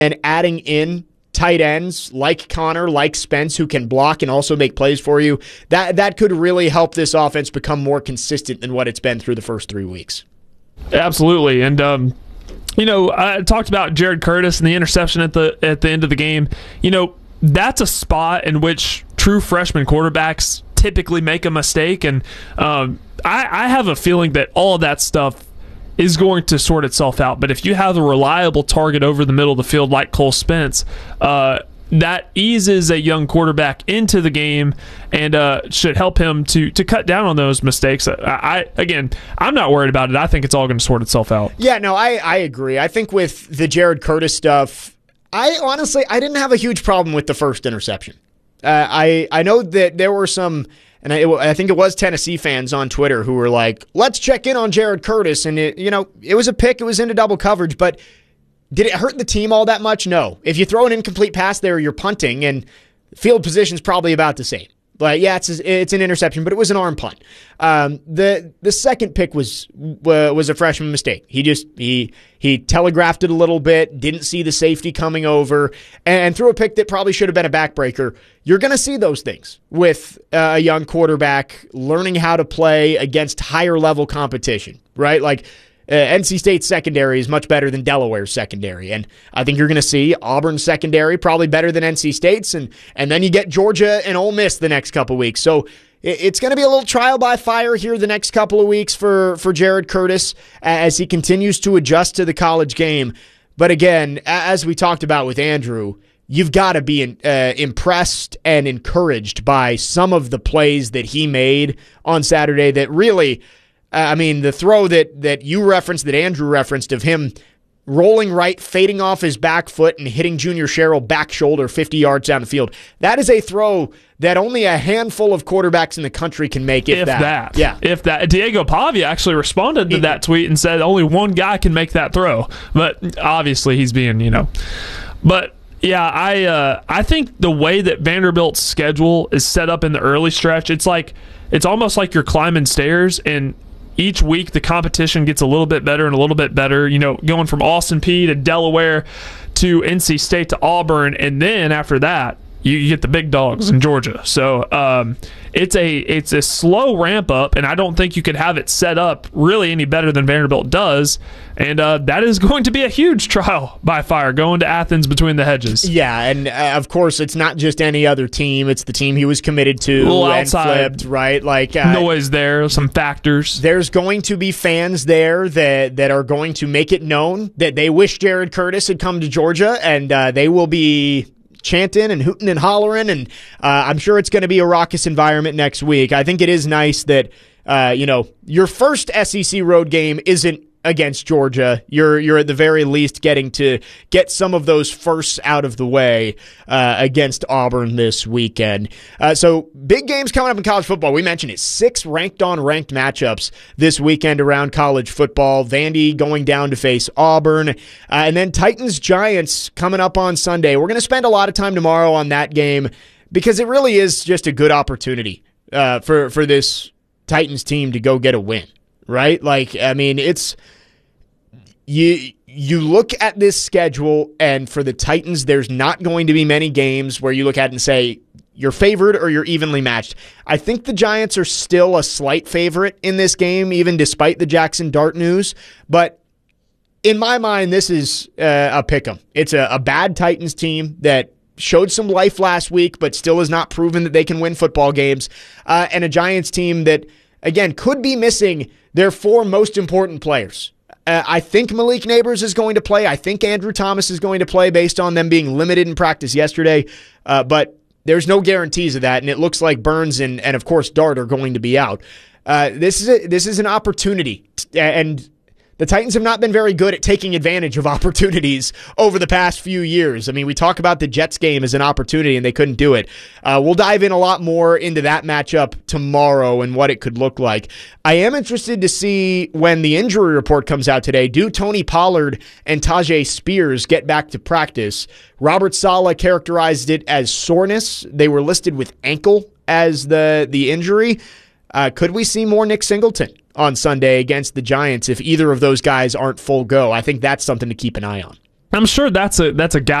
and adding in tight ends like Connor, like Spence, who can block and also make plays for you, that could really help this offense become more consistent than what it's been through the first 3 weeks. Absolutely. And I talked about Jared Curtis and the interception at the end of the game. That's a spot in which true freshman quarterbacks typically make a mistake, and I have a feeling that all of that stuff is going to sort itself out. But if you have a reliable target over the middle of the field like Cole Spence, that eases a young quarterback into the game and should help him to cut down on those mistakes. I'm not worried about it. I think it's all going to sort itself out. Yeah, no, I agree. I think with the Jared Curtis stuff, I didn't have a huge problem with the first interception. I know that there were some, and I think it was Tennessee fans on Twitter who were like, let's check in on Jared Curtis. And it was a pick. It was into double coverage, but did it hurt the team all that much? No. If you throw an incomplete pass there, you're punting, and field position's probably about the same. But yeah, it's an interception, but it was an arm punt. The second pick was a freshman mistake. He telegraphed it a little bit, didn't see the safety coming over, and threw a pick that probably should have been a backbreaker. You're going to see those things with a young quarterback learning how to play against higher level competition, right? Like NC State's secondary is much better than Delaware's secondary, and I think you're going to see Auburn's secondary probably better than NC State's, and then you get Georgia and Ole Miss the next couple weeks. So it's going to be a little trial by fire here the next couple of weeks for Jared Curtis as he continues to adjust to the college game. But again, as we talked about with Andrew, you've got to be impressed and encouraged by some of the plays that he made on Saturday that really, the throw that you referenced, that Andrew referenced, of him rolling right, fading off his back foot, and hitting Junior Sherrill back shoulder 50 yards down the field. That is a throw that only a handful of quarterbacks in the country can make, if that. Yeah. If that. Diego Pavia actually responded to that tweet and said only one guy can make that throw. But obviously he's being, But yeah, I think the way that Vanderbilt's schedule is set up in the early stretch, it's almost like you're climbing stairs, and each week the competition gets a little bit better and a little bit better, going from Austin Peay to Delaware to NC State to Auburn, and then after that you get the big dogs in Georgia. So it's a slow ramp up, and I don't think you could have it set up really any better than Vanderbilt does. And that is going to be a huge trial by fire, going to Athens between the hedges. Yeah, and of course, it's not just any other team. It's the team he was committed to and flipped, right? Like noise there, some factors. There's going to be fans there that are going to make it known that they wish Jared Curtis had come to Georgia, and they will be chanting and hooting and hollering, and I'm sure it's going to be a raucous environment next week. I think it is nice that your first SEC road game isn't against Georgia. You're at the very least getting to get some of those firsts out of the way against Auburn this weekend. So big games coming up in college football. We mentioned it. 6 ranked-on-ranked matchups this weekend around college football. Vandy going down to face Auburn. And then Titans-Giants coming up on Sunday. We're going to spend a lot of time tomorrow on that game because it really is just a good opportunity for this Titans team to go get a win. Right? It's you look at this schedule, and for the Titans, there's not going to be many games where you look at it and say you're favored or you're evenly matched. I think the Giants are still a slight favorite in this game, even despite the Jackson Dart news. But in my mind, this is a pick'em. It's a bad Titans team that showed some life last week, but still has not proven that they can win football games, and a Giants team that, again, could be missing their 4 most important players. I think Malik Neighbors is going to play. I think Andrew Thomas is going to play based on them being limited in practice yesterday. But there's no guarantees of that, and it looks like Burns and of course, Dart are going to be out. This is an opportunity, and the Titans have not been very good at taking advantage of opportunities over the past few years. I mean, we talk about the Jets game as an opportunity, and they couldn't do it. We'll dive in a lot more into that matchup tomorrow and what it could look like. I am interested to see when the injury report comes out today, do Tony Pollard and Tajay Spears get back to practice? Robert Saleh characterized it as soreness. They were listed with ankle as the injury. Could we see more Nick Singleton on Sunday against the Giants if either of those guys aren't full go? I think that's something to keep an eye on. I'm sure that's a guy